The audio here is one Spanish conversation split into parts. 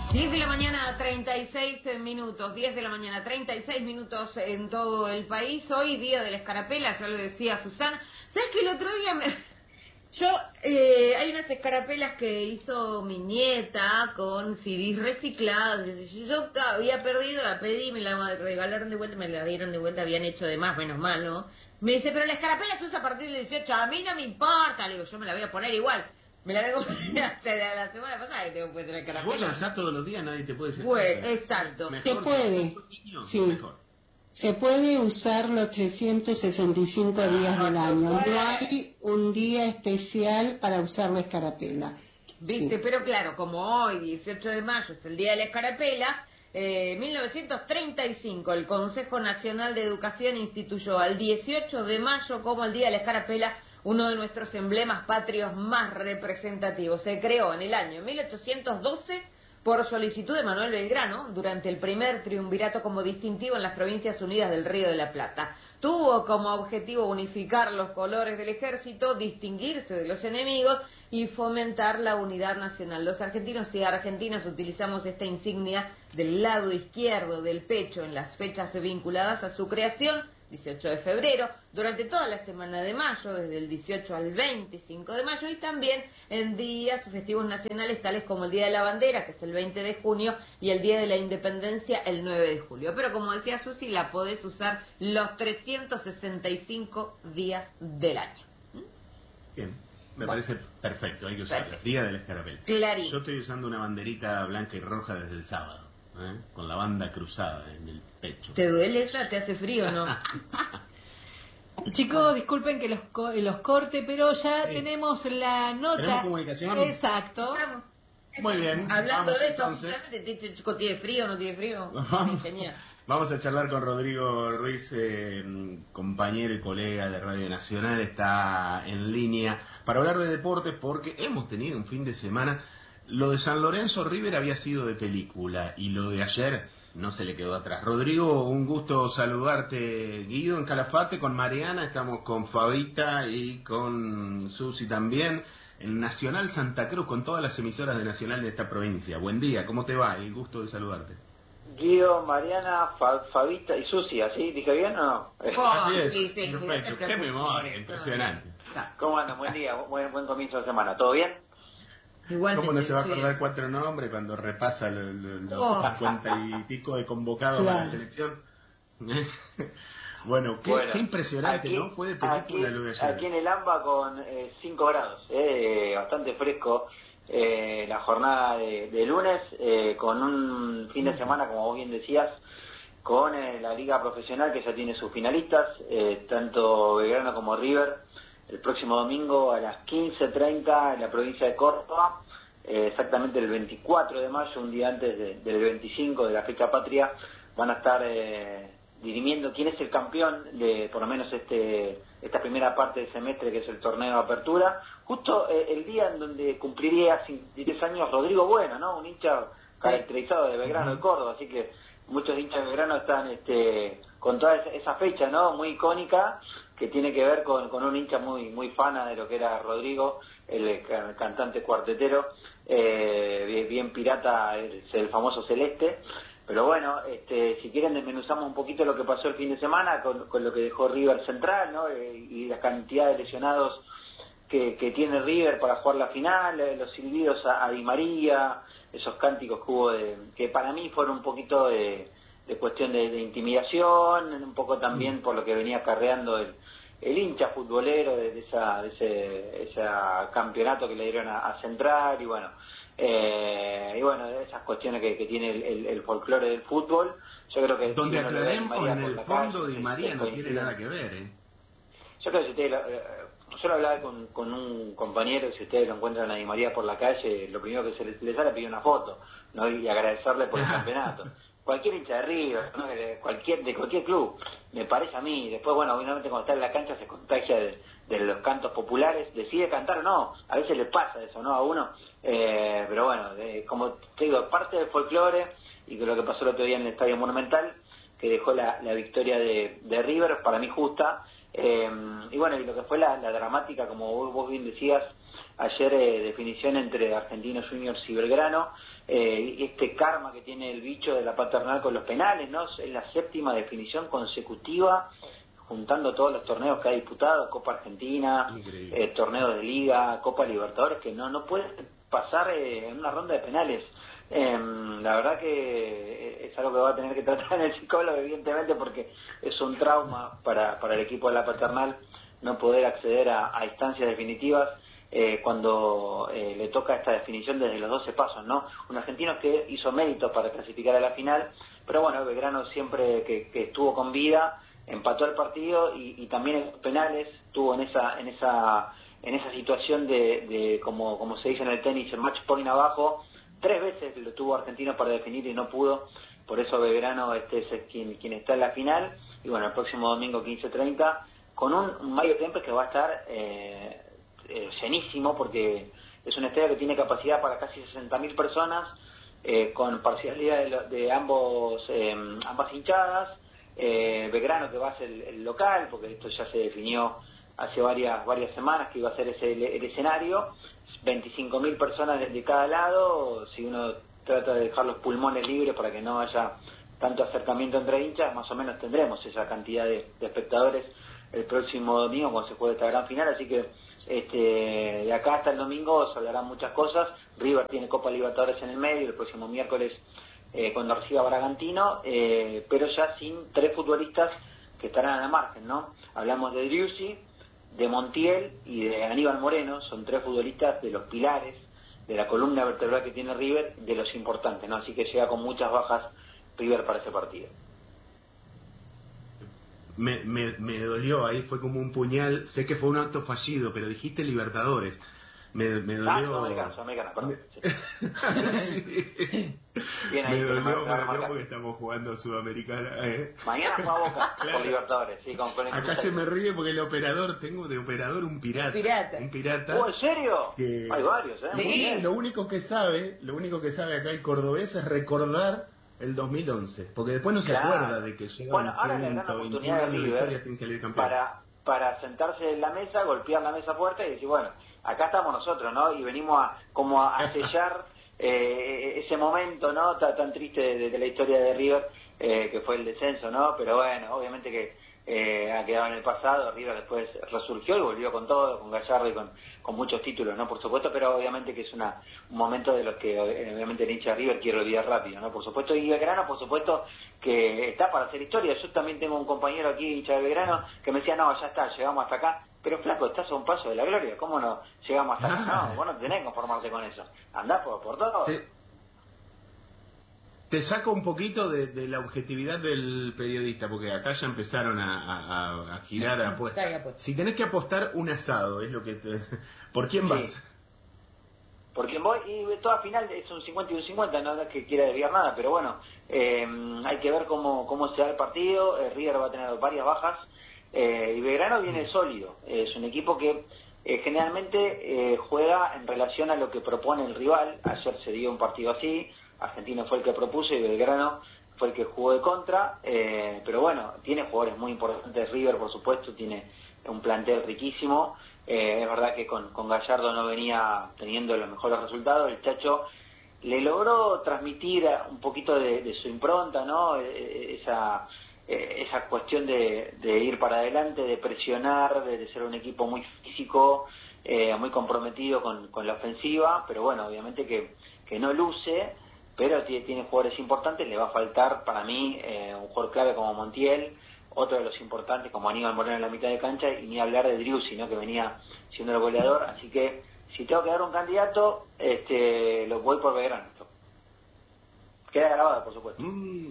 10 de la mañana, 36 minutos, 10 de la mañana, 36 minutos en todo el país. Hoy día de la escarapela, ya lo decía Susana. ¿Sabes que el otro día hay unas escarapelas que hizo mi nieta con CDs reciclados? Yo había perdido, la pedí, me la regalaron de vuelta, me la dieron de vuelta, habían hecho de más, menos mal, ¿no? Me dice, pero la escarapela se usa a partir del 18, a mí no me importa. Le digo, yo me la voy a poner igual. Me la vengo la semana pasada que tengo puesta la escarapela. Bueno, ya todos los días nadie te puede decir. Bueno, exacto. Se puede, sí. Mejor. Se puede usar los 365 días del año. No hay un día especial para usar la escarapela. ¿Viste? Sí. Pero claro, como hoy, 18 de mayo, es el día de la escarapela, 1935 el Consejo Nacional de Educación instituyó al 18 de mayo como el día de la escarapela, uno de nuestros emblemas patrios más representativos. Se creó en el año 1812 por solicitud de Manuel Belgrano durante el primer triunvirato como distintivo en las Provincias Unidas del Río de la Plata. Tuvo como objetivo unificar los colores del ejército, distinguirse de los enemigos y fomentar la unidad nacional. Los argentinos y argentinas utilizamos esta insignia del lado izquierdo del pecho en las fechas vinculadas a su creación, 18 de febrero, durante toda la semana de mayo, desde el 18 al 25 de mayo, y también en días festivos nacionales tales como el Día de la Bandera, que es el 20 de junio, y el Día de la Independencia, el 9 de julio. Pero como decía Susi, la podés usar los 365 días del año. Bien, me parece perfecto, hay que usarla. Día de la escarapela. Clarín. Yo estoy usando una banderita blanca y roja desde el sábado. Con la banda cruzada en el pecho. ¿Te duele esa? ¿Te hace frío o no? Chicos, disculpen que los corte, pero ya tenemos la nota. ¿Tenemos comunicación? Exacto. Muy bien. Hablando de eso, entonces, chico, ¿tiene frío o no tiene frío? Vamos a charlar con Rodrigo Ruiz, compañero y colega de Radio Nacional. Está en línea para hablar de deportes porque hemos tenido un fin de semana. Lo de San Lorenzo River había sido de película y lo de ayer no se le quedó atrás. Rodrigo, un gusto saludarte. Guido en Calafate, con Mariana, estamos con Fabita y con Susi también, en Nacional Santa Cruz, con todas las emisoras de Nacional de esta provincia. Buen día, ¿cómo te va? El gusto de saludarte. Guido, Mariana, Fabita y Susi, ¿así? ¿Dije bien o no? Así es, sí, perfecto. Qué memoria, impresionante. ¿Cómo andan? Buen día, buen comienzo de semana. ¿Todo bien? Igualmente, ¿cómo no se va a acordar 4 nombres cuando repasa los 50 y pico de convocados a la selección? Bueno, qué impresionante, aquí, ¿no? Fue de película lo de ayer. Aquí en el AMBA con 5 grados, bastante fresco la jornada de lunes, con un fin de semana, como vos bien decías, con la liga profesional que ya tiene sus finalistas, tanto Belgrano como River, el próximo domingo a las 15:30 en la provincia de Córdoba, exactamente el 24 de mayo, un día antes del 25 de la fecha patria, van a estar dirimiendo quién es el campeón de por lo menos esta primera parte del semestre, que es el torneo de apertura, justo el día en donde cumpliría 53 años Rodrigo Bueno, ¿no? Un hincha caracterizado de Belgrano de Córdoba, así que muchos hinchas de Belgrano están con toda esa fecha, ¿no? Muy icónica, que tiene que ver con un hincha muy fana de lo que era Rodrigo, el cantante cuartetero, bien pirata, el famoso Celeste. Pero bueno, si quieren desmenuzamos un poquito lo que pasó el fin de semana con lo que dejó River Central, ¿no? Y la cantidad de lesionados que tiene River para jugar la final, los silbidos a Di María, esos cánticos que hubo, que para mí fueron un poquito de cuestión de intimidación, un poco también por lo que venía acarreando el hincha futbolero de ese campeonato que le dieron a Central, y bueno, esas cuestiones que tiene el folclore del fútbol. Yo creo que donde aclaremos, en el fondo Di María no tiene nada que ver, Yo creo que si ustedes yo lo hablaba con un compañero, si ustedes lo encuentran a Di María por la calle, lo primero que se les sale es pedir una foto, ¿no? Y agradecerle por el campeonato. Cualquier hincha de River, ¿no? de cualquier club, me parece a mí. Después, bueno, obviamente cuando está en la cancha se contagia de los cantos populares, decide cantar o no, a veces le pasa eso, ¿no? A uno, pero bueno, como te digo, parte del folclore, y que lo que pasó el otro día en el Estadio Monumental, que dejó la victoria de River, para mí justa, y bueno, y lo que fue la dramática, como vos bien decías, ayer definición entre Argentinos Juniors y Belgrano, este karma que tiene el bicho de la paternal con los penales, ¿no? Es la 7ª definición consecutiva, juntando todos los torneos que ha disputado, Copa Argentina, torneos de Liga, Copa Libertadores, que no puede pasar en una ronda de penales. La verdad que es algo que va a tener que tratar el psicólogo, evidentemente, porque es un trauma para el equipo de la paternal no poder acceder a instancias definitivas cuando le toca esta definición desde los 12 pasos, ¿no? Un argentino que hizo méritos para clasificar a la final, pero bueno, Belgrano siempre que estuvo con vida empató el partido y también en penales estuvo en esa situación de como se dice en el tenis, el match point abajo. 3 veces lo tuvo Argentino para definir y no pudo, por eso Belgrano es quien está en la final. Y bueno, el próximo domingo 15:30 con un Mario Kempes que va a estar llenísimo, porque es un estadio que tiene capacidad para casi 60.000 personas, con parcialidad de ambas hinchadas. Belgrano que va a ser el local, porque esto ya se definió hace varias semanas que iba a ser ese el escenario. 25.000 personas de cada lado. Si uno trata de dejar los pulmones libres para que no haya tanto acercamiento entre hinchas, más o menos tendremos esa cantidad de espectadores el próximo domingo cuando se juegue esta gran final. Así que de acá hasta el domingo se hablarán muchas cosas. River tiene Copa Libertadores en el medio el próximo miércoles cuando reciba Bragantino, pero ya sin 3 futbolistas que estarán a la margen, ¿no? Hablamos de Driussi, de Montiel y de Aníbal Moreno. Son 3 futbolistas de los pilares de la columna vertebral que tiene River, de los importantes, ¿no? Así que llega con muchas bajas River para ese partido. Me dolió, ahí fue como un puñal. Sé que fue un acto fallido, pero dijiste Libertadores. Me dolió. Sudamericana, perdón. Sí. Bien ahí, me dolió porque estamos jugando Sudamericana. Mañana juega Boca claro. por Libertadores, sí, con el Acá se me ríe porque el operador, tengo de operador un pirata. Un pirata. ¿En serio? Hay varios, Sí. Muy bien. Lo único que sabe acá el cordobés es recordar el 2011, porque después no se acuerda de que llevan 121 años de historia sin salir campeón. Para sentarse en la mesa, golpear la mesa fuerte y decir, bueno, acá estamos nosotros, ¿no? Y venimos a sellar ese momento, ¿no? Tan triste de la historia de River, que fue el descenso, ¿no? Pero bueno, obviamente que ha quedado en el pasado. River después resurgió y volvió con todo, con Gallardo y con muchos títulos, ¿no? Por supuesto, pero obviamente que es un momento de los que obviamente el hincha de River quiere olvidar rápido, ¿no? Por supuesto, y Belgrano, por supuesto, que está para hacer historia. Yo también tengo un compañero aquí, hincha de Belgrano, que me decía, no, ya está, llegamos hasta acá. Pero flaco, estás a un paso de la gloria, ¿cómo no llegamos hasta acá? No, vos no tenés que conformarte con eso. Andá por todo. Te saco un poquito de la objetividad del periodista, porque acá ya empezaron a girar apuestas. Si tenés que apostar un asado, es lo que ¿por quién vas? Por quién voy, y toda final es un 50 y un 50, no es que quiera desviar nada, pero bueno, hay que ver cómo se da el partido. River va a tener varias bajas, y Belgrano viene sólido. Es un equipo que generalmente juega en relación a lo que propone el rival. Ayer se dio un partido así. Argentino fue el que propuso y Belgrano fue el que jugó de contra, pero bueno, tiene jugadores muy importantes. River, por supuesto, tiene un plantel riquísimo. Es verdad que con Gallardo no venía teniendo los mejores resultados. El Chacho le logró transmitir un poquito de su impronta, ¿no? Esa cuestión de ir para adelante, de presionar, de ser un equipo muy físico, muy comprometido con la ofensiva, pero bueno, obviamente que no luce, pero tiene jugadores importantes. Le va a faltar, para mí, un jugador clave como Montiel, otro de los importantes como Aníbal Moreno en la mitad de cancha, y ni hablar de Driussi, ¿no? Que venía siendo el goleador. Así que si tengo que dar un candidato, lo voy por Belgrano. Queda grabado, por supuesto.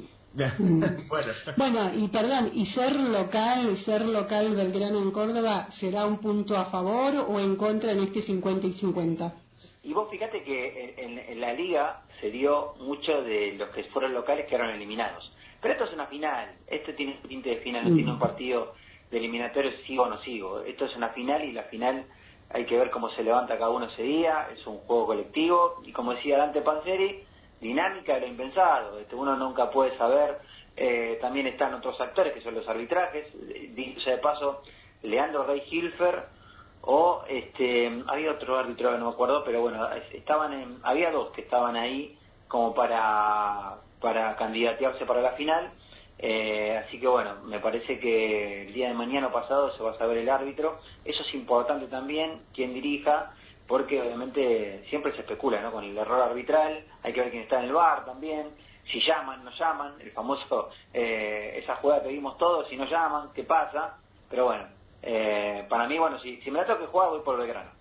Bueno, y perdón, ¿y ser local Belgrano en Córdoba será un punto a favor o en contra en este 50 y 50? Y vos fíjate que en la liga se dio mucho de los que fueron locales quedaron eliminados. Pero esto es una final, esto tiene un tinte de final, no tiene un partido de eliminatorio, sigo o no sigo. Esto es una final, y la final hay que ver cómo se levanta cada uno ese día. Es un juego colectivo y, como decía Dante Panzeri, dinámica de lo impensado. Uno nunca puede saber. También están otros actores que son los arbitrajes. Dicho sea de paso, Leandro Rey Hilfer o había otro árbitro, no me acuerdo, pero bueno, había dos que estaban ahí como para candidatearse para la final. Así que bueno, me parece que el día de mañana pasado se va a saber el árbitro. Eso es importante también, quién dirija, porque obviamente siempre se especula, ¿no?, con el error arbitral. Hay que ver quién está en el VAR también, si llaman, no llaman, el famoso, esa jugada que vimos todos, si no llaman, ¿qué pasa? Pero bueno, para mí, bueno, si me la toca jugar, voy por Belgrano.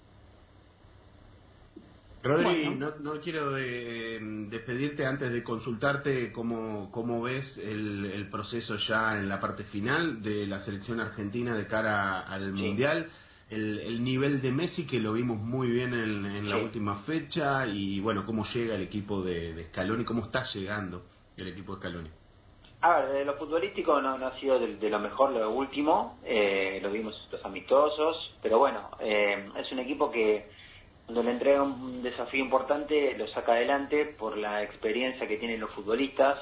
Rodri, bueno, no quiero despedirte antes de consultarte cómo ves el proceso ya en la parte final de la selección argentina de cara al Mundial. El nivel de Messi, que lo vimos muy bien en la última fecha, y bueno, cómo llega el equipo de Scaloni, cómo está llegando el equipo de Scaloni. A ver, de lo futbolístico no ha sido de lo mejor lo último, lo vimos los amistosos, pero bueno, es un equipo que cuando le entrega un desafío importante lo saca adelante por la experiencia que tienen los futbolistas.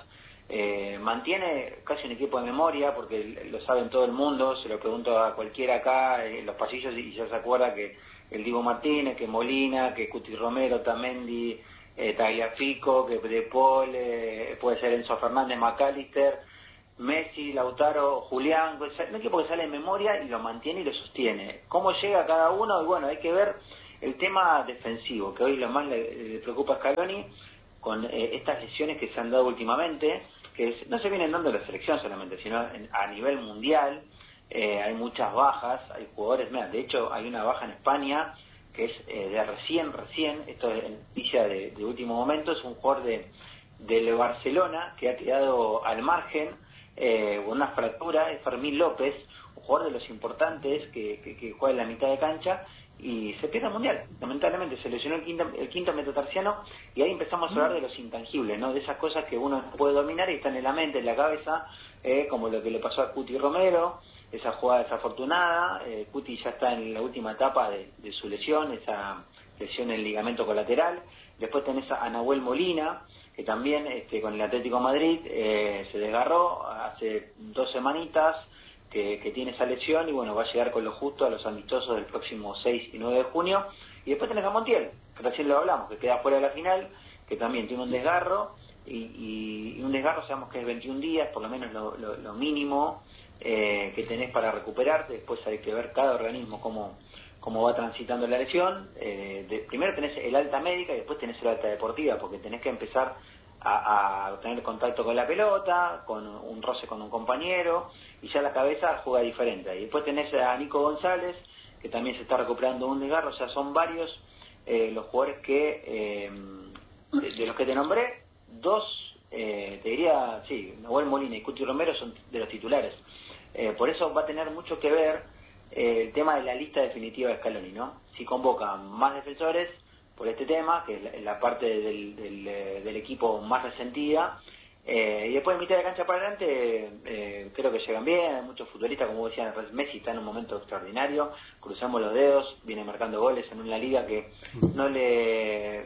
Mantiene casi un equipo de memoria, porque lo sabe en todo el mundo, se lo pregunto a cualquiera acá en los pasillos y ya se acuerda que el Dibu Martínez, que Molina, que Cuti Romero, Tamendi, Tagliafico, que De Paul, puede ser Enzo Fernández, McAllister, Messi, Lautaro, Julián, un equipo que sale en memoria y lo mantiene y lo sostiene. ¿Cómo llega cada uno? Y bueno, hay que ver el tema defensivo, que hoy lo más le preocupa a Scaloni, con estas lesiones que se han dado últimamente, que no se vienen dando en la selección solamente, sino a nivel mundial. Hay muchas bajas, hay jugadores, mira, de hecho hay una baja en España que es de recién, esto es noticia de último momento, es un jugador del Barcelona que ha quedado al margen con una fractura, es Fermín López, un jugador de los importantes que juega en la mitad de cancha, y se pierde el Mundial. Lamentablemente se lesionó el quinto metatarsiano, y ahí empezamos a hablar de los intangibles, ¿no?, de esas cosas que uno no puede dominar y están en la mente, en la cabeza, como lo que le pasó a Cuti Romero, esa jugada desafortunada. Cuti ya está en la última etapa de su lesión, esa lesión en el ligamento colateral. Después tenés a Nahuel Molina, que también con el Atlético de Madrid se desgarró hace 2 semanitas, que tiene esa lesión, y bueno, va a llegar con lo justo a los amistosos del próximo 6 y 9 de junio. Y después tenés a Montiel, que recién lo hablamos, que queda fuera de la final, que también tiene un desgarro, y un desgarro sabemos que es 21 días, por lo menos lo mínimo que tenés para recuperarte. Después hay que ver cada organismo cómo va transitando la lesión. Primero tenés el alta médica y después tenés el alta deportiva, porque tenés que empezar a tener contacto con la pelota, con un roce con un compañero, y ya la cabeza juega diferente. Y después tenés a Nico González, que también se está recuperando un desgarro. O sea, son varios los jugadores que de los que te nombré, 2, te diría, sí, Nahuel Molina y Cuti Romero son de los titulares. Por eso va a tener mucho que ver el tema de la lista definitiva de Scaloni, ¿no? Si convoca más defensores por este tema, que es la parte del equipo más resentida, y después de mitad de cancha para adelante creo que llegan bien. Muchos futbolistas, como decían, Messi está en un momento extraordinario, cruzamos los dedos, viene marcando goles en una liga que no le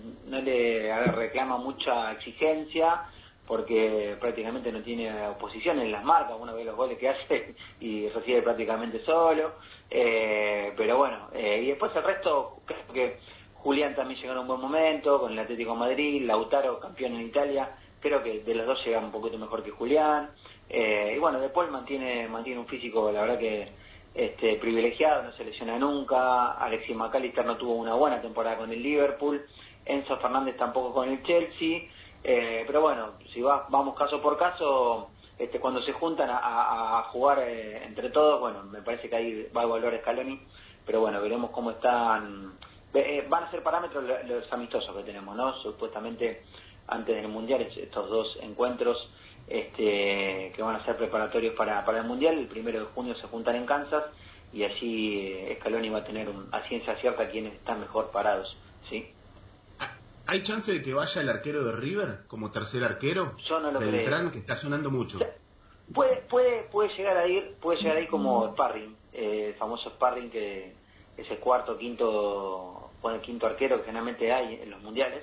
reclama mucha exigencia, porque prácticamente no tiene oposición en las marcas. Uno ve los goles que hace y recibe prácticamente solo, pero bueno, y después el resto, creo que Julián también llegó en un buen momento con el Atlético de Madrid, Lautaro campeón en Italia, creo que de los dos llega un poquito mejor que Julián, y bueno, De Paul mantiene un físico, la verdad que privilegiado, no se lesiona nunca. Alexis McAllister no tuvo una buena temporada con el Liverpool, Enzo Fernández tampoco con el Chelsea, pero bueno, si vamos caso por caso, cuando se juntan a jugar entre todos, bueno, me parece que ahí va a evaluar Scaloni, pero bueno, veremos cómo están. Van a ser parámetros los amistosos que tenemos, ¿no? Supuestamente antes del Mundial, estos 2 encuentros que van a ser preparatorios para el Mundial. El 1 de junio se juntan en Kansas, y allí Scaloni va a tener a ciencia cierta quiénes están mejor parados, ¿sí? ¿Hay chance de que vaya el arquero de River como tercer arquero? Yo no lo Beltrán, creo. Que está sonando mucho. Puede llegar a ir como sparring, el famoso sparring, que ese cuarto, quinto arquero que generalmente hay en los mundiales.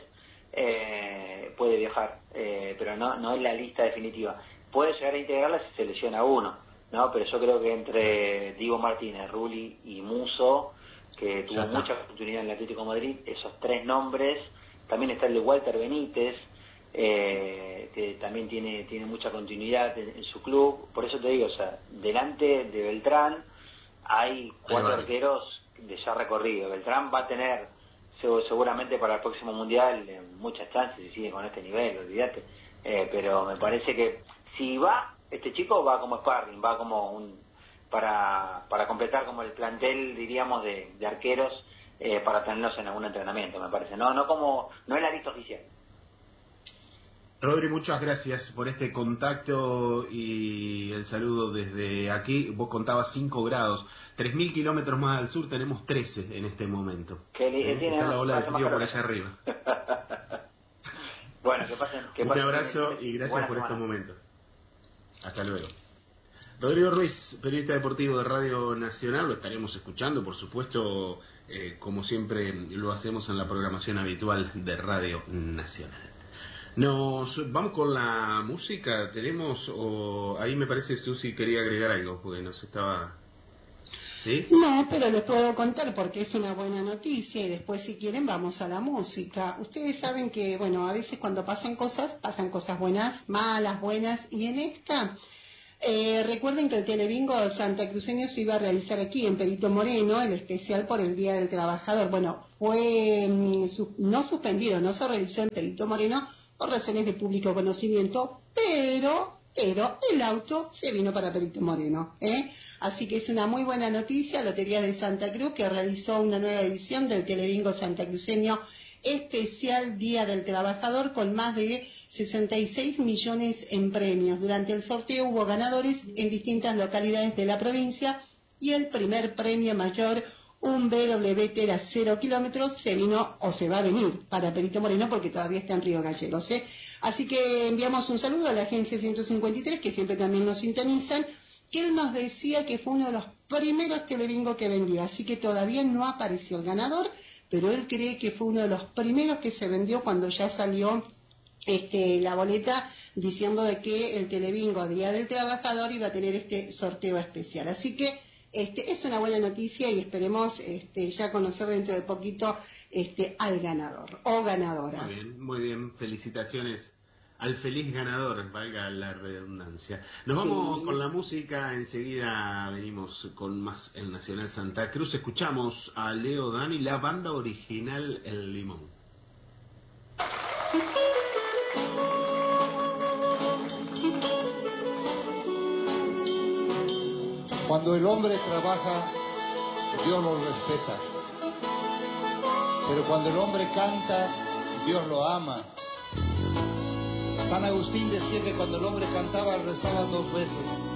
Puede viajar, pero no es la lista definitiva. Puede llegar a integrarla si se lesiona uno, ¿no? Pero yo creo que entre Diego Martínez, Rulli y Musso que tuvo mucha oportunidad en el Atlético de Madrid, esos 3 nombres. También está el de Walter Benítez, que también tiene mucha continuidad en su club. Por eso te digo, o sea, delante de Beltrán hay 4 arqueros de ya recorrido. Beltrán va a tener seguramente para el próximo Mundial muchas chances si sigue con este nivel, olvídate. Pero me parece que si va, este chico va como sparring, va como para completar como el plantel, diríamos, de arqueros, para tenerlos en algún entrenamiento, me parece. No en la lista oficial. Rodri, muchas gracias por este contacto y el saludo desde aquí. Vos contabas 5 grados, 3.000 kilómetros más al sur tenemos 13 en este momento. Está la ola de frío por allá arriba. Bueno, que pasen. Un abrazo y gracias por estos momentos. Hasta luego. Rodrigo Ruiz, periodista deportivo de Radio Nacional, lo estaremos escuchando, por supuesto, como siempre lo hacemos en la programación habitual de Radio Nacional. Nos vamos con la música, ahí me parece Susi quería agregar algo, porque nos estaba... ¿Sí? No, pero les puedo contar porque es una buena noticia y después si quieren vamos a la música. Ustedes saben que, bueno, a veces cuando pasan cosas buenas, malas, buenas, y en esta... recuerden que el Telebingo santacruceño se iba a realizar aquí en Perito Moreno, el especial por el Día del Trabajador. Bueno, fue no suspendido, no se realizó en Perito Moreno por razones de público conocimiento, pero el auto se vino para Perito Moreno, Así que es una muy buena noticia, Lotería de Santa Cruz, que realizó una nueva edición del Telebingo santacruceño especial Día del Trabajador con más de 66 millones en premios. Durante el sorteo hubo ganadores en distintas localidades de la provincia y el primer premio mayor, un BMW Tera 0 kilómetros, se vino o se va a venir para Perito Moreno porque todavía está en Río Gallegos. Así que enviamos un saludo a la agencia 153, que siempre también nos sintonizan, que él nos decía que fue uno de los primeros Telebingo que vendió, así que todavía no apareció el ganador, pero él cree que fue uno de los primeros que se vendió cuando ya salió la boleta diciendo de que el Telebingo Día del Trabajador iba a tener este sorteo especial. Así que es una buena noticia y esperemos ya conocer dentro de poquito al ganador o ganadora. Muy bien, felicitaciones al feliz ganador, valga la redundancia. Nos vamos con la música, enseguida venimos con más el Nacional Santa Cruz. Escuchamos a Leo Dan y la banda original El Limón. Cuando el hombre trabaja, Dios lo respeta. Pero cuando el hombre canta, Dios lo ama. San Agustín decía que cuando el hombre cantaba rezaba 2 veces.